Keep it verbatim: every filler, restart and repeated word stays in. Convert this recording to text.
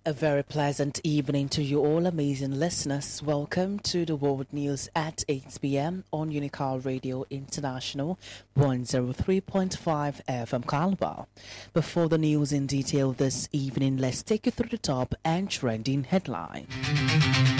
A very pleasant evening to you all, amazing listeners. Welcome to the World News at eight p.m. on Unical Radio International, one oh three point five F M Calabar. Before the news in detail this evening, let's take you through the top and trending headlines.